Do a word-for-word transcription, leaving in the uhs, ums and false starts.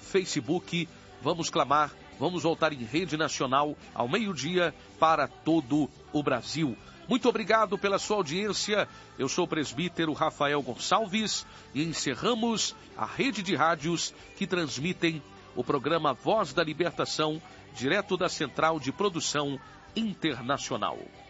Facebook. Vamos clamar, vamos voltar em rede nacional ao meio-dia para todo o Brasil. Muito obrigado pela sua audiência. Eu sou o presbítero Rafael Gonçalves e encerramos a rede de rádios que transmitem o programa Voz da Libertação, direto da Central de Produção Internacional.